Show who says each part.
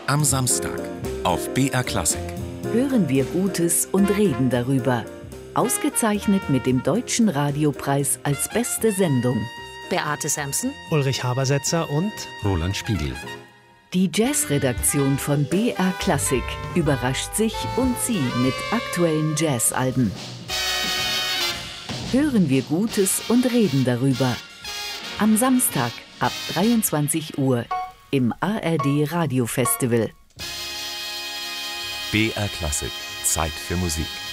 Speaker 1: Am Samstag auf BR Klassik.
Speaker 2: Hören wir Gutes und reden darüber. Ausgezeichnet mit dem Deutschen Radiopreis als beste Sendung.
Speaker 3: Beate Samson,
Speaker 4: Ulrich Habersetzer und
Speaker 1: Roland Spiegel.
Speaker 2: Die Jazzredaktion von BR Klassik überrascht sich und Sie mit aktuellen Jazzalben. Hören wir Gutes und reden darüber. Am Samstag ab 23 Uhr im ARD Radio Festival.
Speaker 1: BR Klassik. Zeit für Musik.